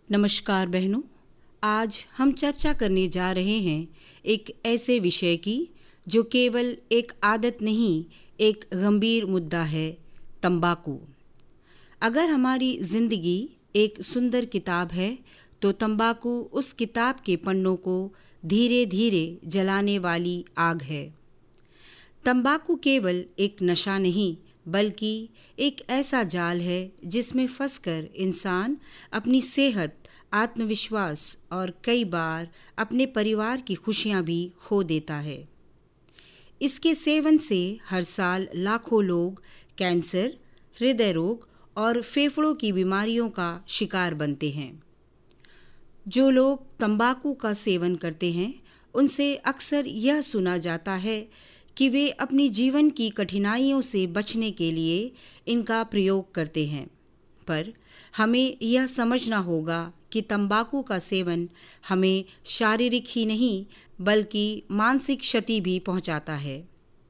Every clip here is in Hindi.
नमस्कार बहनों, आज हम चर्चा करने जा रहे हैं एक ऐसे विषय की जो केवल एक आदत नहीं, एक गंभीर मुद्दा है, तंबाकू। अगर हमारी जिंदगी एक सुंदर किताब है, तो तंबाकू उस किताब के पन्नों को धीरे धीरे जलाने वाली आग है। तंबाकू केवल एक नशा नहीं, बल्कि एक ऐसा जाल है जिसमें फंसकर इंसान अपनी सेहत, आत्मविश्वास और कई बार अपने परिवार की खुशियां भी खो देता है। इसके सेवन से हर साल लाखों लोग कैंसर, हृदय रोग और फेफड़ों की बीमारियों का शिकार बनते हैं। जो लोग तंबाकू का सेवन करते हैं, उनसे अक्सर यह सुना जाता है कि वे अपनी जीवन की कठिनाइयों से बचने के लिए इनका प्रयोग करते हैं। पर हमें यह समझना होगा कि तंबाकू का सेवन हमें शारीरिक ही नहीं, बल्कि मानसिक क्षति भी पहुंचाता है।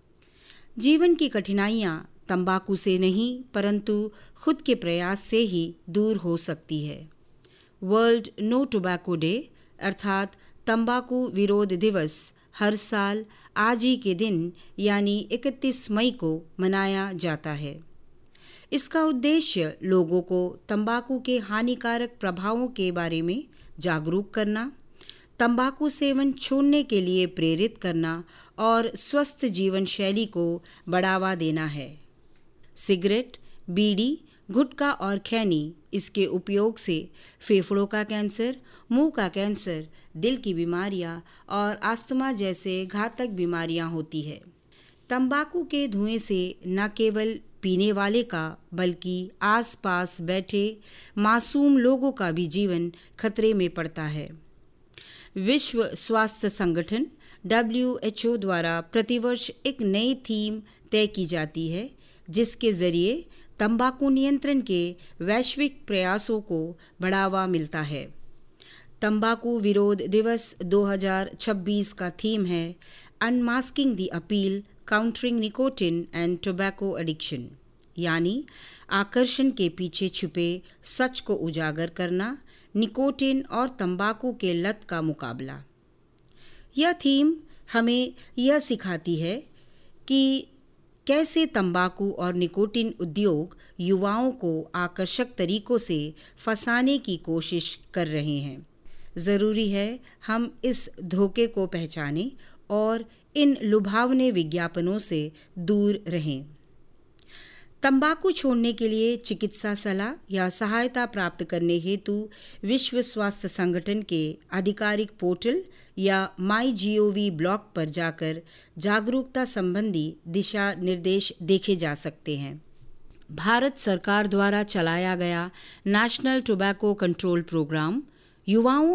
जीवन की कठिनाइयां तंबाकू से नहीं, परंतु खुद के प्रयास से ही दूर हो सकती है। वर्ल्ड नो टोबैको डे अर्थात तंबाकू विरोध दिवस हर साल आज ही के दिन यानी 31 मई को मनाया जाता है। इसका उद्देश्य लोगों को तंबाकू के हानिकारक प्रभावों के बारे में जागरूक करना, तंबाकू सेवन छोड़ने के लिए प्रेरित करना और स्वस्थ जीवन शैली को बढ़ावा देना है। सिगरेट, बीड़ी, गुटखा और खैनी इसके उपयोग से फेफड़ों का कैंसर, मुंह का कैंसर, दिल की बीमारियां और अस्थमा जैसे घातक बीमारियां होती है। तंबाकू के धुएं से न केवल पीने वाले का, बल्कि आसपास बैठे मासूम लोगों का भी जीवन खतरे में पड़ता है। विश्व स्वास्थ्य संगठन WHO द्वारा प्रतिवर्ष एक नई थीम तय की जाती है, जिसके जरिए तंबाकू नियंत्रण के वैश्विक प्रयासों को बढ़ावा मिलता है। तंबाकू विरोध दिवस 2026 का थीम है unmasking the appeal, countering nicotine and tobacco addiction, यानी आकर्षण के पीछे छुपे सच को उजागर करना, निकोटिन और तंबाकू के लत का मुकाबला। यह थीम हमें यह सिखाती है कि कैसे तंबाकू और निकोटिन उद्योग युवाओं को आकर्षक तरीकों से फंसाने की कोशिश कर रहे हैं। ज़रूरी है हम इस धोखे को पहचानें और इन लुभावने विज्ञापनों से दूर रहें। तंबाकू छोड़ने के लिए चिकित्सा सलाह या सहायता प्राप्त करने हेतु विश्व स्वास्थ्य संगठन के आधिकारिक पोर्टल या MyGov ब्लॉग पर जाकर जागरूकता संबंधी दिशा निर्देश देखे जा सकते हैं। भारत सरकार द्वारा चलाया गया नेशनल टोबैको कंट्रोल प्रोग्राम युवाओं